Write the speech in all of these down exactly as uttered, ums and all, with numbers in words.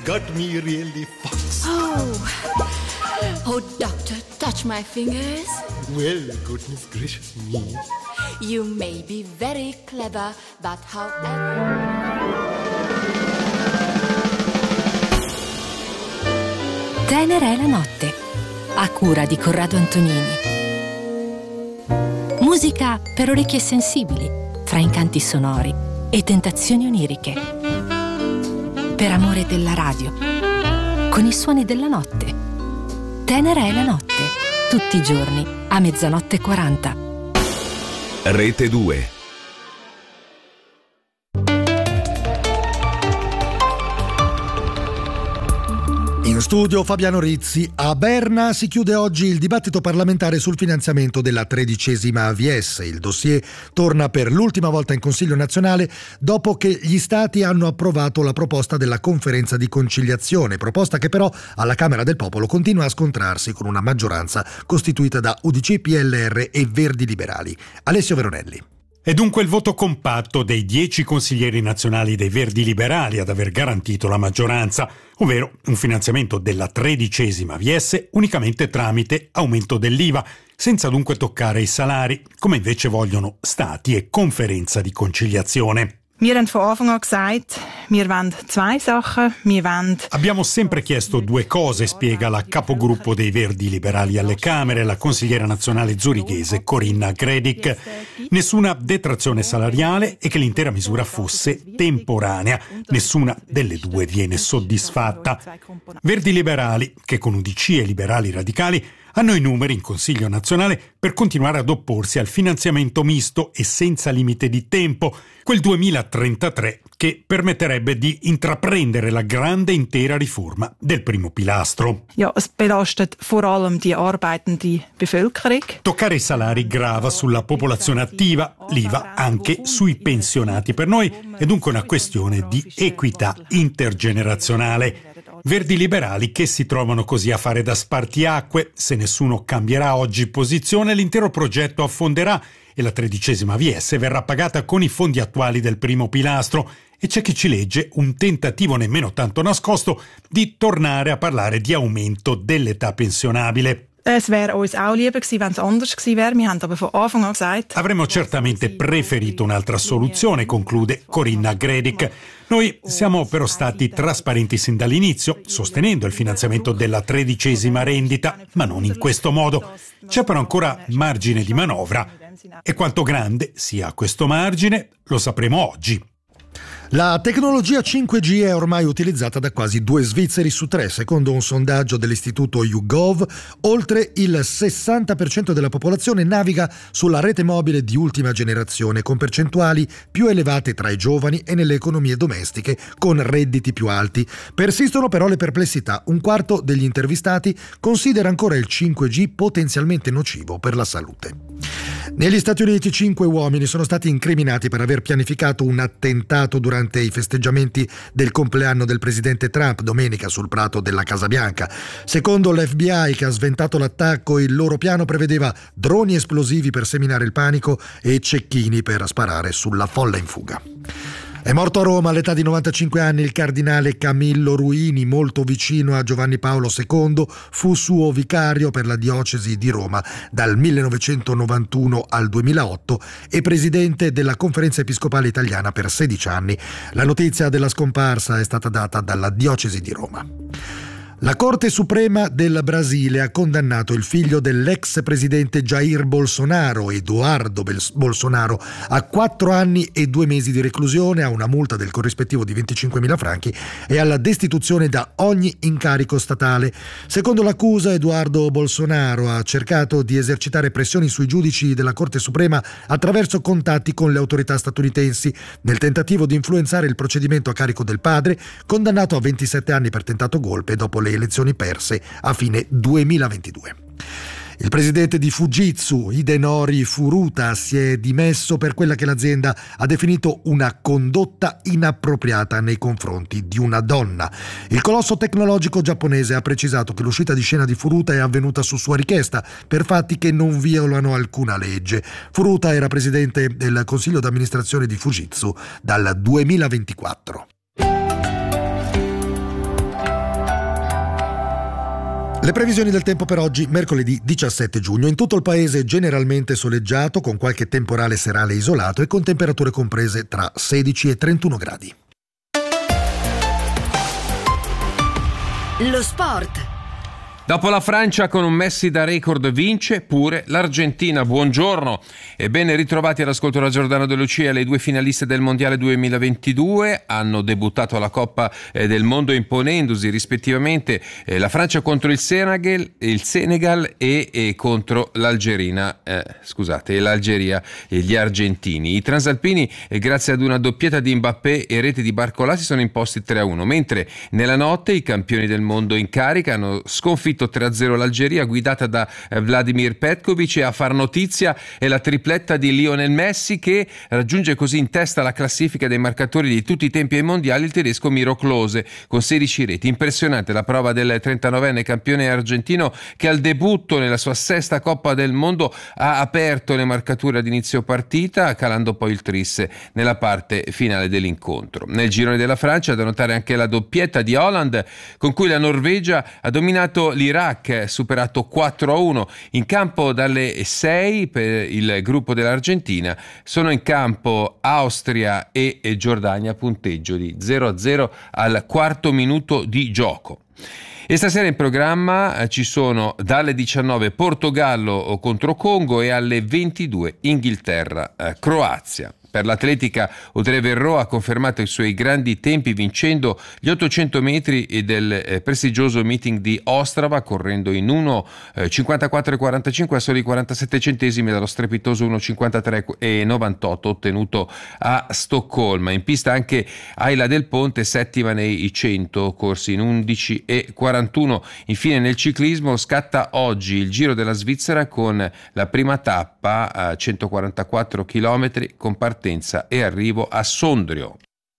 got me really fox. Oh, oh, doctor, touch my fingers. Well, goodness gracious me. You may be very clever, but however... Tenera è la notte, a cura di Corrado Antonini. Musica per orecchie sensibili, fra incanti sonori e tentazioni oniriche. Per amore della radio, con i suoni della notte. Tenera è la notte, tutti i giorni a mezzanotte e quaranta. Rete due. In studio Fabiano Rizzi. A Berna si chiude oggi il dibattito parlamentare sul finanziamento della tredicesima A V S. Il dossier torna per l'ultima volta in Consiglio nazionale dopo che gli Stati hanno approvato la proposta della conferenza di conciliazione, proposta che però alla Camera del Popolo continua a scontrarsi con una maggioranza costituita da U D C, P L R e Verdi Liberali. Alessio Veronelli. È dunque il voto compatto dei dieci consiglieri nazionali dei Verdi Liberali ad aver garantito la maggioranza, ovvero un finanziamento della tredicesima A V S unicamente tramite aumento dell'I V A, senza dunque toccare i salari, come invece vogliono Stati e conferenza di conciliazione. Wir haben von Anfang an gesagt, wir wollen zwei Sachen. Wir wollen... Abbiamo sempre chiesto due cose, spiega la capogruppo dei Verdi Liberali alle Camere, la consigliera nazionale zurichese Corinna Gredic. Nessuna detrazione salariale e che l'intera misura fosse temporanea. Nessuna delle due viene soddisfatta. Verdi Liberali, che con U D C e Liberali Radicali hanno i numeri in Consiglio nazionale per continuare ad opporsi al finanziamento misto e senza limite di tempo, quel duemilatrentatré che permetterebbe di intraprendere la grande intera riforma del primo pilastro. Ja, es belastet vor allem die arbeitende Bevölkerung. Toccare i salari grava sulla popolazione attiva, l'I V A anche sui pensionati. Per noi è dunque una questione di equità intergenerazionale. Verdi Liberali che si trovano così a fare da spartiacque. Se nessuno cambierà oggi posizione, l'intero progetto affonderà e la tredicesima A V S verrà pagata con i fondi attuali del primo pilastro. E c'è chi ci legge un tentativo nemmeno tanto nascosto di tornare a parlare di aumento dell'età pensionabile. Es wäre uns auch lieber gewesen, wenn es anders gewesen wäre. Wir haben aber von Anfang an gesagt... Avremmo certamente preferito un'altra soluzione, conclude Corinna Gredic. Noi siamo però stati trasparenti sin dall'inizio, sostenendo il finanziamento della tredicesima rendita, ma non in questo modo. C'è però ancora margine di manovra. E quanto grande sia questo margine lo sapremo oggi. La tecnologia cinque G è ormai utilizzata da quasi due svizzeri su tre. Secondo un sondaggio dell'istituto YouGov, oltre il sessanta per cento della popolazione naviga sulla rete mobile di ultima generazione, con percentuali più elevate tra i giovani e nelle economie domestiche con redditi più alti. Persistono però le perplessità. Un quarto degli intervistati considera ancora il cinque G potenzialmente nocivo per la salute. Negli Stati Uniti cinque uomini sono stati incriminati per aver pianificato un attentato durante i festeggiamenti del compleanno del presidente Trump domenica sul prato della Casa Bianca. Secondo l'F B I, che ha sventato l'attacco, il loro piano prevedeva droni esplosivi per seminare il panico e cecchini per sparare sulla folla in fuga. È morto a Roma all'età di novantacinque anni il cardinale Camillo Ruini, molto vicino a Giovanni Paolo secondo, fu suo vicario per la diocesi di Roma dal millenovecentonovantuno al duemilaotto e presidente della Conferenza Episcopale Italiana per sedici anni. La notizia della scomparsa è stata data dalla diocesi di Roma. La Corte Suprema del Brasile ha condannato il figlio dell'ex presidente Jair Bolsonaro, Eduardo Bolsonaro, a quattro anni e due mesi di reclusione, a una multa del corrispettivo di venticinquemila franchi e alla destituzione da ogni incarico statale. Secondo l'accusa, Eduardo Bolsonaro ha cercato di esercitare pressioni sui giudici della Corte Suprema attraverso contatti con le autorità statunitensi, nel tentativo di influenzare il procedimento a carico del padre, condannato a ventisette anni per tentato golpe dopo le elezioni perse a fine duemilaventidue. Il presidente di Fujitsu, Hidenori Furuta, si è dimesso per quella che l'azienda ha definito una condotta inappropriata nei confronti di una donna. Il colosso tecnologico giapponese ha precisato che l'uscita di scena di Furuta è avvenuta su sua richiesta per fatti che non violano alcuna legge. Furuta era presidente del consiglio d'amministrazione di Fujitsu dal duemilaventiquattro. Le previsioni del tempo per oggi, mercoledì diciassette giugno. In tutto il paese generalmente soleggiato, con qualche temporale serale isolato e con temperature comprese tra sedici e trentuno gradi. Lo sport. Dopo la Francia con un Messi da record vince pure l'Argentina. Buongiorno e ben ritrovati all'ascolto da Giordano De Lucia. Le due finaliste del Mondiale duemilaventidue hanno debuttato alla Coppa del Mondo imponendosi rispettivamente la Francia contro il Senegal, il Senegal e, e contro l'Algerina, eh, scusate, l'Algeria e gli argentini. I transalpini, grazie ad una doppietta di Mbappé e rete di Barcola, si sono imposti tre a uno, mentre nella notte i campioni del mondo in carica hanno sconfitto tre a zero l'Algeria, guidata da Vladimir Petkovic, e a far notizia è la tripletta di Lionel Messi, che raggiunge così in testa la classifica dei marcatori di tutti i tempi ai mondiali il tedesco Miro Klose con sedici reti. Impressionante la prova del trentanovenne campione argentino, che al debutto nella sua sesta Coppa del Mondo ha aperto le marcature ad inizio partita, calando poi il tris nella parte finale dell'incontro. Nel girone della Francia da notare anche la doppietta di Haaland, con cui la Norvegia ha dominato l'Iraq, superato quattro a uno. In campo dalle sei per il gruppo dell'Argentina sono in campo Austria e Giordania, punteggio di zero a zero al quarto minuto di gioco. E stasera in programma ci sono dalle diciannove Portogallo contro Congo e alle ventidue Inghilterra Croazia. Per l'atletica, Audrey Verreau ha confermato i suoi grandi tempi vincendo gli ottocento metri del eh, prestigioso meeting di Ostrava, correndo in uno cinquantaquattro e quarantacinque a soli quarantasette centesimi dallo strepitoso uno cinquantatré e novantotto ottenuto a Stoccolma. In pista anche Ayla Del Ponte, settima nei cento, corsi in undici e quarantuno. Infine nel ciclismo scatta oggi il Giro della Svizzera con la prima tappa a centoquarantaquattro chilometri con partenza e arrivo a Sondrio.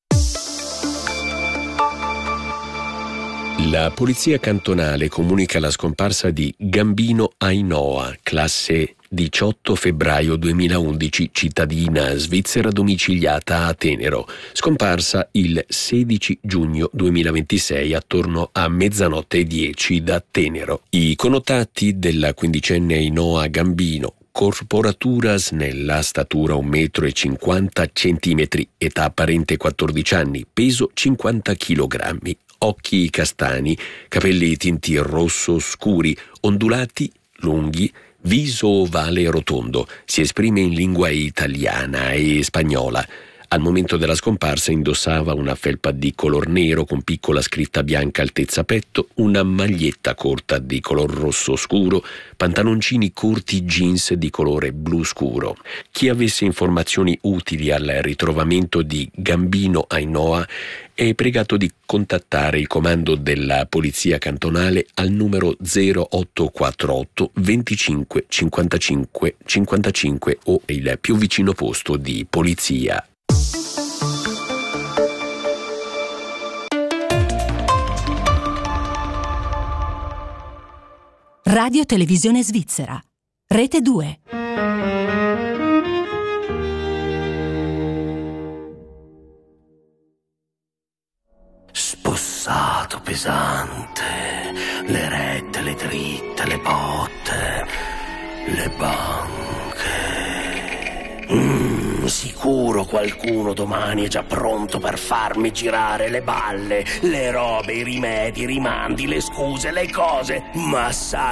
La polizia cantonale comunica la scomparsa di Gambino Ainhoa, classe diciotto febbraio duemilaundici, cittadina svizzera domiciliata a Tenero, scomparsa il sedici giugno duemilaventisei attorno a mezzanotte e dieci da Tenero. I connotati della quindicenne Ainhoa Gambino, corporatura snella, statura un metro e cinquanta centimetri, età apparente quattordici anni, peso cinquanta chilogrammi, occhi castani, capelli tinti rosso scuri, ondulati, lunghi, viso ovale e rotondo, si esprime in lingua italiana e spagnola. Al momento della scomparsa indossava una felpa di color nero con piccola scritta bianca altezza petto, una maglietta corta di color rosso scuro, pantaloncini corti jeans di colore blu scuro. Chi avesse informazioni utili al ritrovamento di Gambino Ainhoa è pregato di contattare il comando della polizia cantonale al numero zero otto quattro otto venticinque cinquantacinque cinquantacinque o il più vicino posto di polizia. Radio Televisione Svizzera, Rete due. Spossato pesante, le rette, le dritte, le botte, le banche. Mm, sicuro qualcuno domani è già pronto per farmi girare le balle, le robe, i rimedi, i rimandi, le scuse, le cose, ma sai